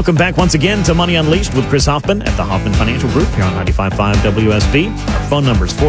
Welcome back once again to Money Unleashed with Chris Hoffman at the Hoffman Financial Group here on 95.5 WSB. Our phone number is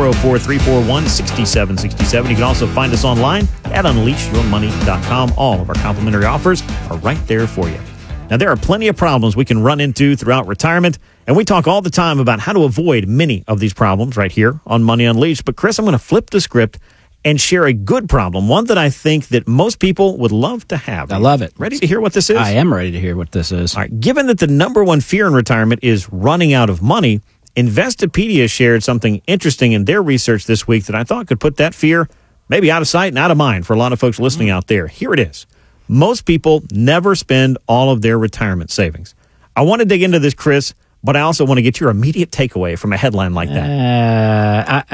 404-341-6767. You can also find us online at unleashyourmoney.com. All of our complimentary offers are right there for you. Now, there are plenty of problems we can run into throughout retirement, and we talk all the time about how to avoid many of these problems right here on Money Unleashed. But, Chris, I'm going to flip the script and share a good problem, one that I think that most people would love to have. I love it. Ready to hear what this is? I am ready to hear what this is. All right. Given that the number one fear in retirement is running out of money, Investopedia shared something interesting in their research this week that I thought could put that fear maybe out of sight and out of mind for a lot of folks listening out there. Here it is. Most people never spend all of their retirement savings. I want to dig into this, Chris, but I also want to get your immediate takeaway from a headline like that.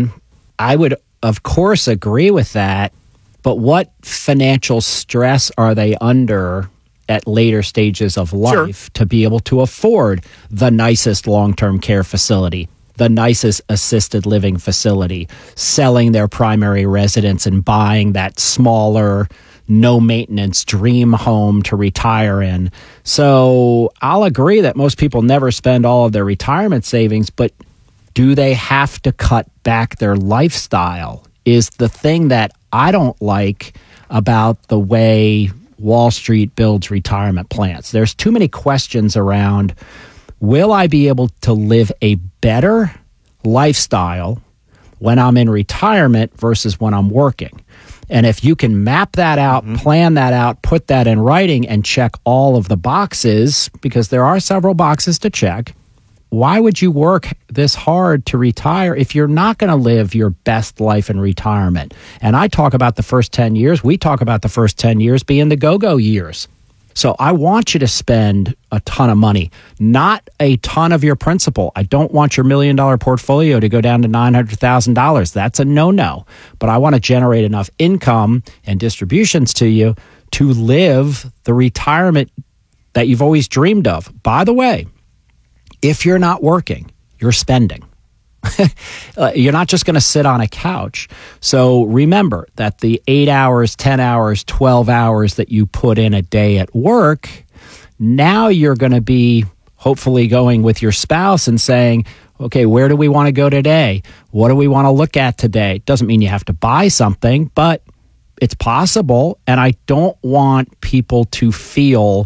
I would, of course, agree with that, but what financial stress are they under at later stages of life to be able to afford the nicest long-term care facility, the nicest assisted living facility, selling their primary residence and buying that smaller, no-maintenance dream home to retire in? So I'll agree that most people never spend all of their retirement savings, but do they have to cut back their lifestyle is the thing that I don't like about the way Wall Street builds retirement plans. There's too many questions around, will I be able to live a better lifestyle when I'm in retirement versus when I'm working? And if you can map that out, plan that out, put that in writing and check all of the boxes, because there are several boxes to check, why would you work this hard to retire if you're not going to live your best life in retirement? And I talk about the first 10 years. We talk about the first 10 years being the go-go years. So I want you to spend a ton of money, not a ton of your principal. I don't want your $1 million portfolio to go down to $900,000. That's a no-no. But I want to generate enough income and distributions to you to live the retirement that you've always dreamed of. By the way, if you're not working, you're spending. You're not just going to sit on a couch. So remember that the 8 hours, 10 hours, 12 hours that you put in a day at work, now you're going to be hopefully going with your spouse and saying, okay, where do we want to go today? What do we want to look at today? Doesn't mean you have to buy something, but it's possible. And I don't want people to feel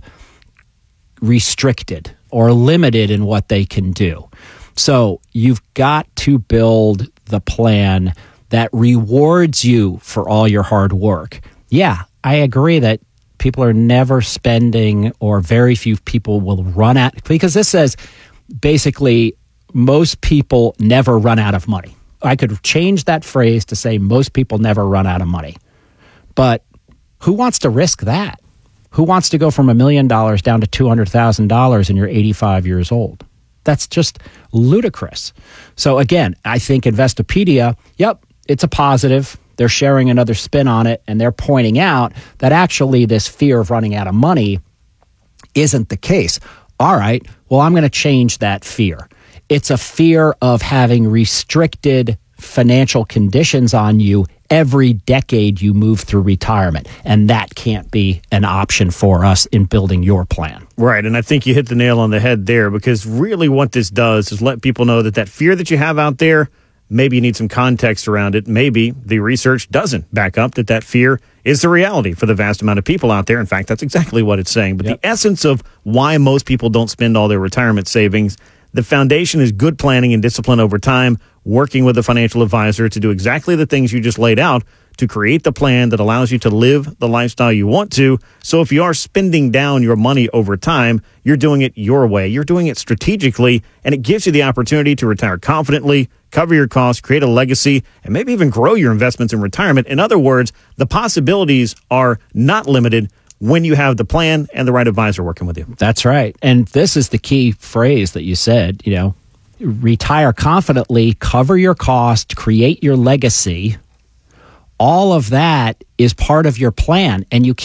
restricted or limited in what they can do. So you've got to build the plan that rewards you for all your hard work. Yeah, I agree that people are never spending, or very few people will run out, because this says basically most people never run out of money. I could change that phrase to say most people never run out of money. But who wants to risk that? Who wants to go from $1 million down to $200,000 and you're 85 years old? That's just ludicrous. So again, I think Investopedia, it's a positive. They're sharing another spin on it, and they're pointing out that actually this fear of running out of money isn't the case. All right, well, I'm going to change that fear. It's a fear of having restricted financial conditions on you every decade you move through retirement. And that can't be an option for us in building your plan. Right. And I think you hit the nail on the head there, because really what this does is let people know that fear that you have out there, maybe you need some context around it. Maybe the research doesn't back up that fear is the reality for the vast amount of people out there. In fact, that's exactly what it's saying. But the essence of why most people don't spend all their retirement savings, the foundation is good planning and discipline over time, working with a financial advisor to do exactly the things you just laid out to create the plan that allows you to live the lifestyle you want to. So if you are spending down your money over time, you're doing it your way. You're doing it strategically, and it gives you the opportunity to retire confidently, cover your costs, create a legacy, and maybe even grow your investments in retirement. In other words, the possibilities are not limited when you have the plan and the right advisor working with you. That's right. And this is the key phrase that you said, retire confidently, cover your cost, create your legacy. All of that is part of your plan, and you